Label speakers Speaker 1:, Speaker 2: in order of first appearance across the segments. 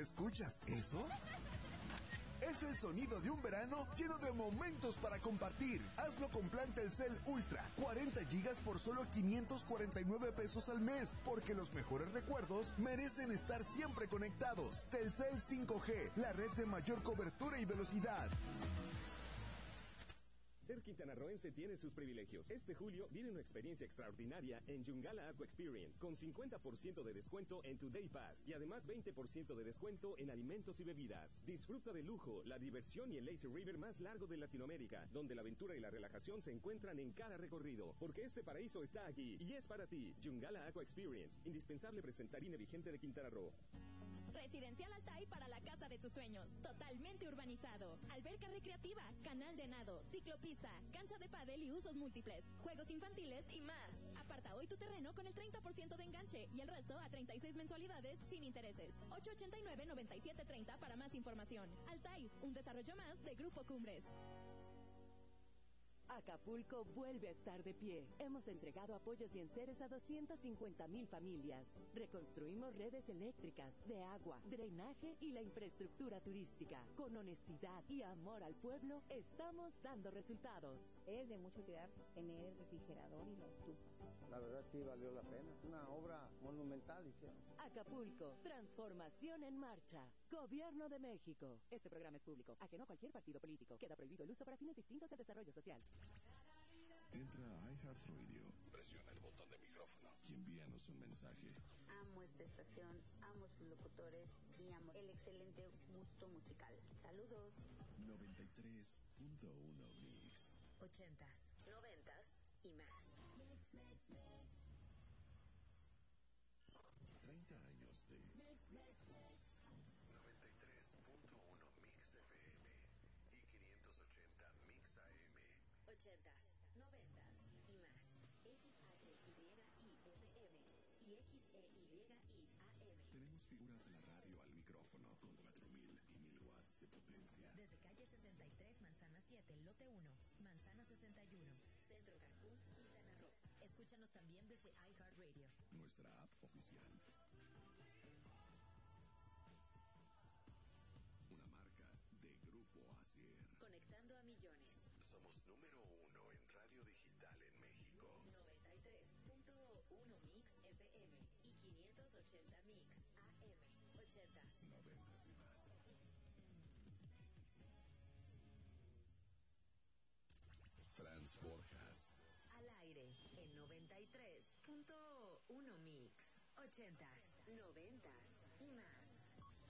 Speaker 1: ¿Escuchas eso? Es el sonido de un verano lleno de momentos para compartir. Hazlo con plan Telcel Ultra, 40 gigas por solo 549 pesos al mes, porque los mejores recuerdos merecen estar siempre conectados. Telcel 5G, la red de mayor cobertura y velocidad.
Speaker 2: Ser quintanarroense tiene sus privilegios. Este julio vive una experiencia extraordinaria en Yungala Aqua Experience, con 50% de descuento en tu Day Pass y además 20% de descuento en alimentos y bebidas. Disfruta de lujo, la diversión y el lazy river más largo de Latinoamérica, donde la aventura y la relajación se encuentran en cada recorrido, porque este paraíso está aquí y es para ti. Yungala Aqua Experience, indispensable presentarine vigente de Quintana Roo.
Speaker 3: Residencial Altai para la casa de tus sueños, totalmente urbanizado. Alberca recreativa, canal de nado, ciclopista, cancha de pádel y usos múltiples, juegos infantiles y más. Aparta hoy tu terreno con el 30% de enganche y el resto a 36 mensualidades sin intereses. 889-9730 para más información. Altai, un desarrollo más de Grupo Cumbres.
Speaker 4: Acapulco vuelve a estar de pie. Hemos entregado apoyos y enseres a 250,000 familias. Reconstruimos redes eléctricas, de agua, drenaje y la infraestructura turística. Con honestidad y amor al pueblo, estamos dando resultados.
Speaker 5: Es de mucha utilidad tener el refrigerador y la estufa.
Speaker 6: La verdad sí valió la pena. Una obra monumental hicieron.
Speaker 4: Acapulco, transformación en marcha. Gobierno de México. Este programa es público, ajeno a cualquier partido político. Queda prohibido el uso para fines distintos de desarrollo social.
Speaker 7: Entra a iHeartRadio, presiona el botón de micrófono y envíanos un mensaje.
Speaker 8: Amo esta estación, amo sus locutores y amo el excelente gusto musical. Saludos.
Speaker 7: 93.1 Mix.
Speaker 9: 80s, 90s y más.
Speaker 7: 30 años de 93.1 Mix FM y 580 Mix AM.
Speaker 9: 80s, 90s y más. XHYIFM y XEYIAM.
Speaker 7: Tenemos figuras de la radio al micrófono con 4,000 y 1,000 watts de potencia.
Speaker 9: Desde calle 63, Manzana 7, lote 1, Manzana 61, Centro Cancún, Quintana Roo. Escúchanos también desde iHeartRadio.
Speaker 7: Nuestra app oficial. Una marca de Grupo Asier.
Speaker 9: Conectando a millones.
Speaker 7: Somos número 1 en radio digital en México.
Speaker 9: 93.1 Mix FM y 580 Mix AM. 80s,
Speaker 7: 90s y más. Franz Borjas.
Speaker 9: Al aire en 93.1 Mix. 80s, 90s y más.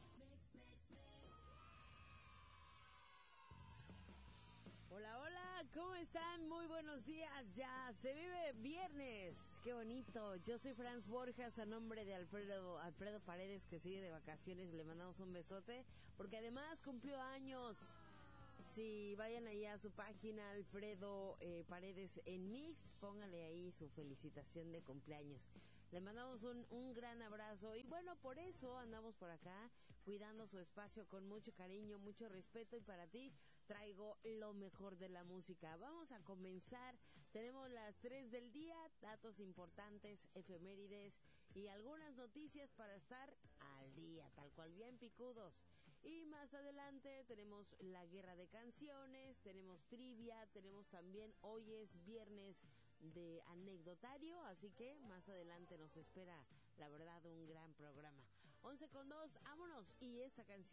Speaker 10: Hola, hola, ¿cómo están? Muy buenos días, ya se vive viernes, qué bonito. Yo soy Franz Borjas, a nombre de Alfredo Paredes, que sigue de vacaciones, le mandamos un besote, porque además cumplió años. Si vayan ahí a su página, Alfredo Paredes en Mix, póngale ahí su felicitación de cumpleaños. Le mandamos un gran abrazo y bueno, por eso andamos por acá cuidando su espacio con mucho cariño, mucho respeto, y para ti traigo lo mejor de la música. Vamos a comenzar, tenemos las 3 del día, datos importantes, efemérides y algunas noticias para estar al día, tal cual, bien picudos. Y más adelante tenemos la guerra de canciones, tenemos trivia, tenemos también, hoy es viernes de anecdotario, así que más adelante nos espera, la verdad, un gran programa. 11:02, vámonos, y esta canción